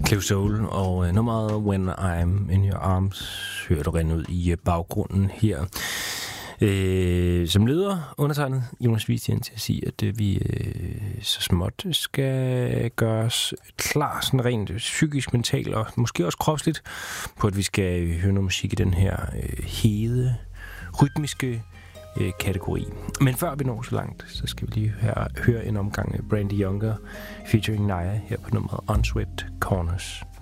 Cliff Soul og nummeret When I'm in Your Arms hører du rende ud i baggrunden her. Som leder undertegnet Jonas Wiesien til at sige, at vi så småt skal gøre os klar sådan rent psykisk, mentalt og måske også kropsligt på, at vi skal høre noget musik i den her hede, rytmiske kategori. Men før vi når så langt, så skal vi lige høre en omgang Brandy Younger featuring Naya her på nummeret Unswept Corners.